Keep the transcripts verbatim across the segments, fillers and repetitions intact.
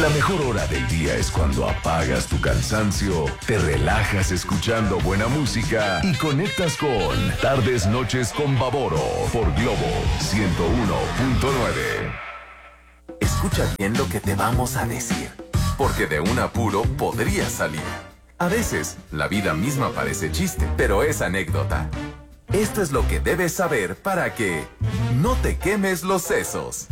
la mejor hora del día es cuando apagas tu cansancio, te relajas escuchando buena música y conectas con Tardes Noches con Baboro por Globo ciento uno punto nueve. Escucha bien lo que te vamos a decir, porque de un apuro podría salir. A veces, la vida misma parece chiste, pero es anécdota. Esto es lo que debes saber para que no te quemes los sesos.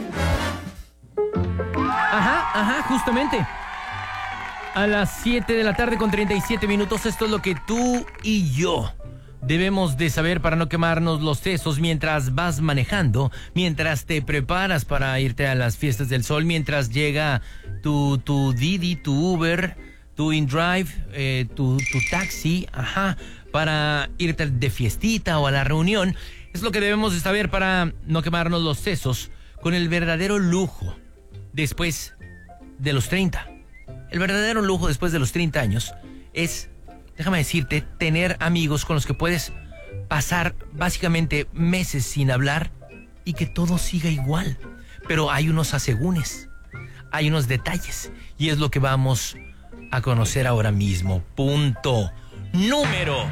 Ajá, ajá, justamente. A las siete de la tarde con treinta y siete minutos, esto es lo que tú y yo debemos de saber para no quemarnos los sesos mientras vas manejando, mientras te preparas para irte a las fiestas del sol, mientras llega tu, tu Didi, tu Uber, tu InDrive, eh, tu, tu taxi, ajá, para irte de fiestita o a la reunión. Es lo que debemos de saber para no quemarnos los sesos con el verdadero lujo después de los treinta. El verdadero lujo después de los treinta años es, déjame decirte, tener amigos con los que puedes pasar básicamente meses sin hablar y que todo siga igual. Pero hay unos asegúnes, hay unos detalles, y es lo que vamos a conocer ahora mismo. Punto número.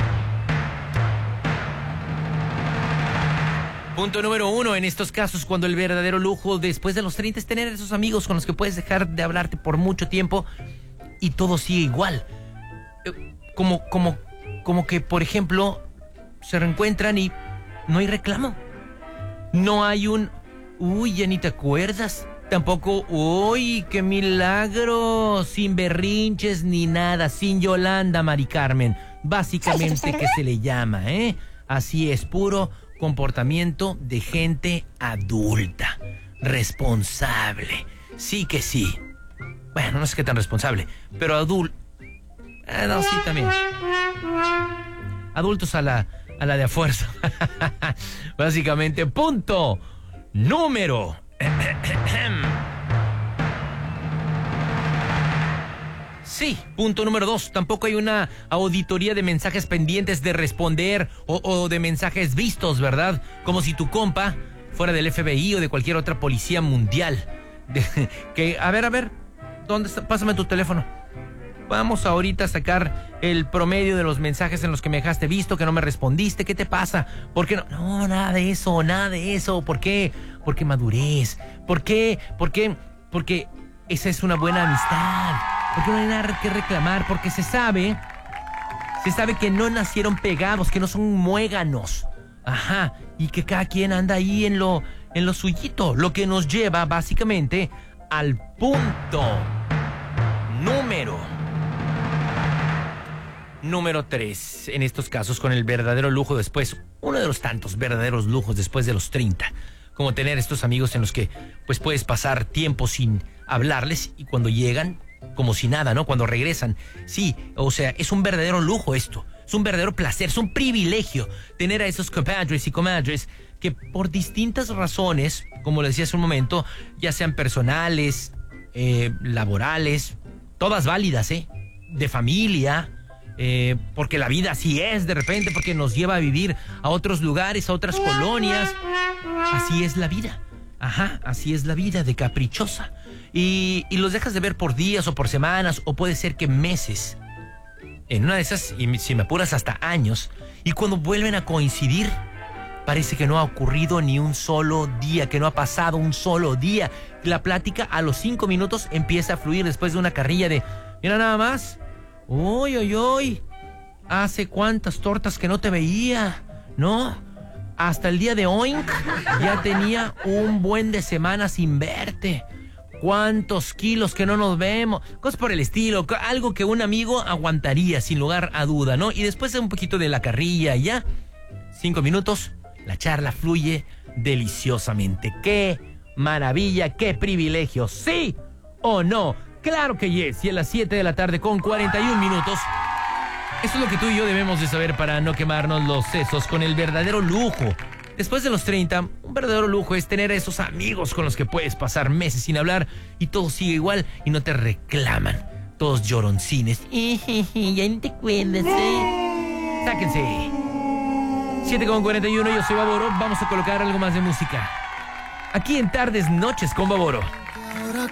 Punto número uno en estos casos, cuando el verdadero lujo después de los treinta es tener esos amigos con los que puedes dejar de hablarte por mucho tiempo y todo sigue igual. Como, como, como que, por ejemplo, se reencuentran y no hay reclamo. No hay un, uy, ya ni te acuerdas. Tampoco, uy, qué milagro. Sin berrinches ni nada, sin Yolanda, Mari Carmen. Básicamente que se le llama, ¿eh? Así es, puro comportamiento de gente adulta, responsable. Sí que sí. Bueno, no sé qué tan responsable, pero adulto. Eh, no, sí, también. Adultos a la, a la de a fuerza. Básicamente, punto número. Sí, punto número dos. Tampoco hay una auditoría de mensajes pendientes de responder o, o de mensajes vistos, ¿verdad? Como si tu compa fuera del F B I o de cualquier otra policía mundial. De, que, a ver, a ver, ¿dónde está? Pásame tu teléfono. Vamos ahorita a sacar el promedio de los mensajes en los que me dejaste visto, que no me respondiste. ¿Qué te pasa? ¿Por qué no? No, nada de eso, nada de eso. ¿Por qué? Porque madurez. ¿Por qué? ¿Por qué? Porque esa es una buena amistad. Porque no hay nada que reclamar. Porque se sabe, se sabe que no nacieron pegados, que no son muéganos. Ajá. Y que cada quien anda ahí en lo, en lo suyito. Lo que nos lleva básicamente al punto número Número tres, en estos casos con el verdadero lujo después, uno de los tantos verdaderos lujos después de los treinta, como tener estos amigos en los que pues puedes pasar tiempo sin hablarles y cuando llegan, como si nada, ¿no? Cuando regresan, sí, o sea, es un verdadero lujo esto, es un verdadero placer, es un privilegio tener a esos compadres y comadres que por distintas razones, como les decía hace un momento, ya sean personales, eh, laborales, todas válidas, ¿eh? De familia. Eh, porque la vida así es de repente, porque nos lleva a vivir a otros lugares, a otras colonias. Así es la vida. Ajá, así es la vida de caprichosa. Y, y los dejas de ver por días o por semanas, o puede ser que meses. En una de esas, y si me apuras, hasta años. Y cuando vuelven a coincidir, parece que no ha ocurrido ni un solo día, que no ha pasado un solo día. La plática a los cinco minutos empieza a fluir después de una carrilla de, mira nada más. Uy, uy, uy, hace cuántas tortas que no te veía, ¿no? Hasta el día de hoy ya tenía un buen de semana sin verte. ¿Cuántos kilos que no nos vemos? Cosas por el estilo, algo que un amigo aguantaría sin lugar a duda, ¿no? Y después de un poquito de la carrilla y ya, cinco minutos, la charla fluye deliciosamente. ¡Qué maravilla, qué privilegio! ¿Sí o no? Claro que yes, y a las siete de la tarde con cuarenta y un minutos. Eso es lo que tú y yo debemos de saber para no quemarnos los sesos con el verdadero lujo. Después de los treinta, un verdadero lujo es tener a esos amigos con los que puedes pasar meses sin hablar y todo sigue igual y no te reclaman. Todos lloroncines. Ya ni te acuerdas, ¿eh? Sáquense. siete con cuarenta y uno, yo soy Baboro. Vamos a colocar algo más de música aquí en Tardes Noches con Baboro. Ahora